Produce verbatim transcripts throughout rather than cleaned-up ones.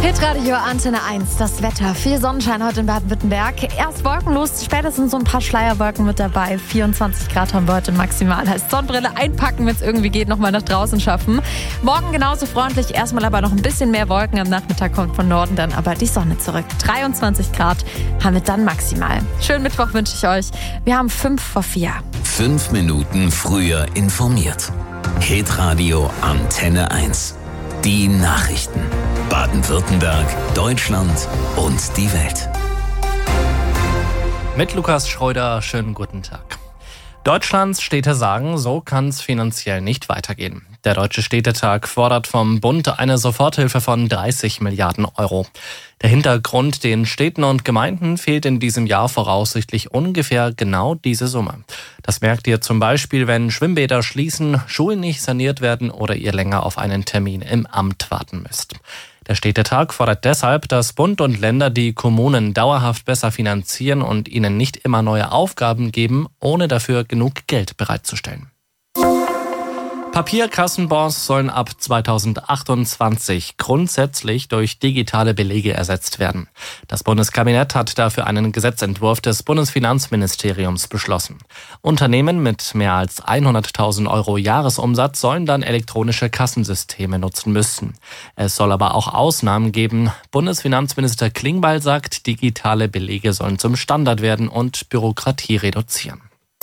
Hitradio Antenne eins, das Wetter. Viel Sonnenschein heute in Baden-Württemberg. Erst wolkenlos, spätestens so ein paar Schleierwolken mit dabei. vierundzwanzig Grad haben wir heute maximal. Heißt Sonnenbrille einpacken, wenn es irgendwie geht, nochmal nach draußen schaffen. Morgen genauso freundlich, erstmal aber noch ein bisschen mehr Wolken. Am Nachmittag kommt von Norden dann aber die Sonne zurück. dreiundzwanzig Grad haben wir dann maximal. Schönen Mittwoch wünsche ich euch. Wir haben fünf vor vier. Fünf Minuten früher informiert. Hitradio Antenne eins. Die Nachrichten. Baden-Württemberg, Deutschland und die Welt. Mit Lukas Schreuder, schönen guten Tag. Deutschlands Städte sagen, so kann es finanziell nicht weitergehen. Der Deutsche Städtetag fordert vom Bund eine Soforthilfe von dreißig Milliarden Euro. Der Hintergrund: den Städten und Gemeinden fehlt in diesem Jahr voraussichtlich ungefähr genau diese Summe. Das merkt ihr zum Beispiel, wenn Schwimmbäder schließen, Schulen nicht saniert werden oder ihr länger auf einen Termin im Amt warten müsst. Der Städtetag fordert deshalb, dass Bund und Länder die Kommunen dauerhaft besser finanzieren und ihnen nicht immer neue Aufgaben geben, ohne dafür genug Geld bereitzustellen. Papierkassenbons sollen ab zweitausendachtundzwanzig grundsätzlich durch digitale Belege ersetzt werden. Das Bundeskabinett hat dafür einen Gesetzentwurf des Bundesfinanzministeriums beschlossen. Unternehmen mit mehr als hunderttausend Euro Jahresumsatz sollen dann elektronische Kassensysteme nutzen müssen. Es soll aber auch Ausnahmen geben. Bundesfinanzminister Klingbeil sagt, digitale Belege sollen zum Standard werden und Bürokratie reduzieren.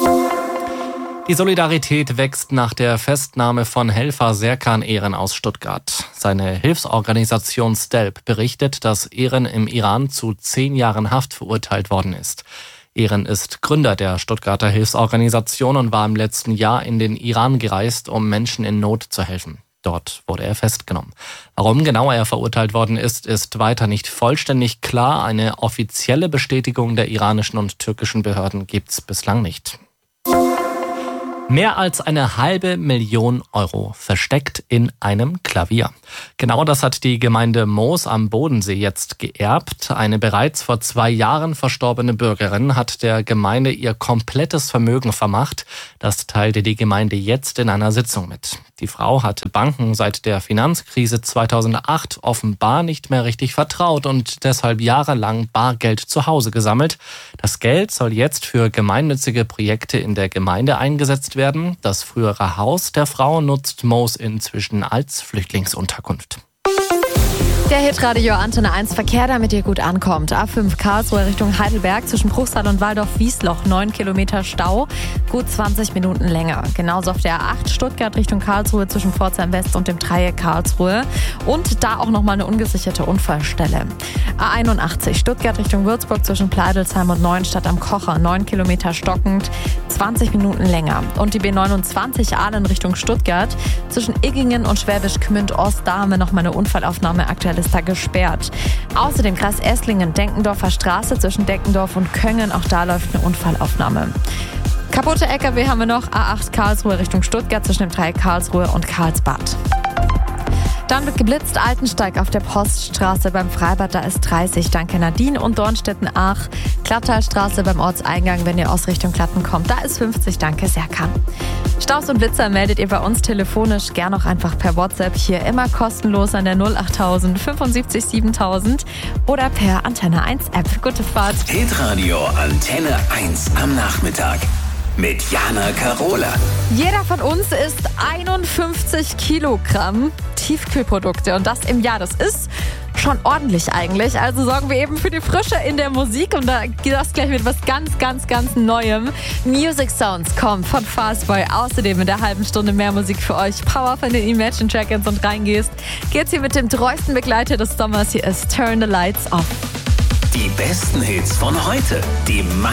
Die Solidarität wächst nach der Festnahme von Helfer Serkan Eren aus Stuttgart. Seine Hilfsorganisation STELP berichtet, dass Eren im Iran zu zehn Jahren Haft verurteilt worden ist. Eren ist Gründer der Stuttgarter Hilfsorganisation und war im letzten Jahr in den Iran gereist, um Menschen in Not zu helfen. Dort wurde er festgenommen. Warum genau er verurteilt worden ist, ist weiter nicht vollständig klar. Eine offizielle Bestätigung der iranischen und türkischen Behörden gibt's bislang nicht. Mehr als eine halbe Million Euro versteckt in einem Klavier. Genau das hat die Gemeinde Moos am Bodensee jetzt geerbt. Eine bereits vor zwei Jahren verstorbene Bürgerin hat der Gemeinde ihr komplettes Vermögen vermacht. Das teilte die Gemeinde jetzt in einer Sitzung mit. Die Frau hatte Banken seit der Finanzkrise zweitausendacht offenbar nicht mehr richtig vertraut und deshalb jahrelang Bargeld zu Hause gesammelt. Das Geld soll jetzt für gemeinnützige Projekte in der Gemeinde eingesetzt werden. Das frühere Haus der Frau nutzt Moos inzwischen als Flüchtlingsunterkunft. Der Hitradio Antenne eins Verkehr, damit ihr gut ankommt. A fünf Karlsruhe Richtung Heidelberg zwischen Bruchsal und Waldorf-Wiesloch. neun Kilometer Stau, gut zwanzig Minuten länger. Genauso auf der A acht Stuttgart Richtung Karlsruhe zwischen Pforzheim West und dem Dreieck Karlsruhe. Und da auch nochmal eine ungesicherte Unfallstelle. A einundachtzig Stuttgart Richtung Würzburg zwischen Pleidelsheim und Neuenstadt am Kocher. neun Kilometer stockend, zwanzig Minuten länger. Und die B neunundzwanzig Ahlen Richtung Stuttgart zwischen Iggingen und Schwäbisch Gmünd Ost. Da haben wir nochmal eine Unfallaufnahme. Aktuell ist da gesperrt. Außerdem Kreis Esslingen, Denkendorfer Straße zwischen Deckendorf und Köngen. Auch da läuft eine Unfallaufnahme. Kaputte L K W haben wir noch. A acht Karlsruhe Richtung Stuttgart zwischen dem Dreieck Karlsruhe und Karlsbad. Dann wird geblitzt, Altensteig auf der Poststraße beim Freibad, da ist dreißig, danke Nadine. Und Dornstetten-Ach, Klattalstraße beim Ortseingang, wenn ihr aus Richtung Klatten kommt, da ist fünfzig, danke Serkan. Staus und Blitzer meldet ihr bei uns telefonisch, gern auch einfach per WhatsApp, hier immer kostenlos an der null achttausend fünfundsiebzig siebentausend oder per Antenne eins App. Gute Fahrt. Hitradio Antenne eins am Nachmittag. Mit Jana Karola. Jeder von uns isst einundfünfzig Kilogramm Tiefkühlprodukte und das im Jahr. Das ist schon ordentlich eigentlich. Also sorgen wir eben für die Frische in der Musik und da geht das gleich mit was ganz, ganz, ganz Neuem. Music Sounds kommt von Fastboy. Außerdem in der halben Stunde mehr Musik für euch. Power von den Imagine Dragons und reingehst. Geht's hier mit dem treuesten Begleiter des Sommers. Hier ist Turn the Lights Off. Die besten Hits von heute. Die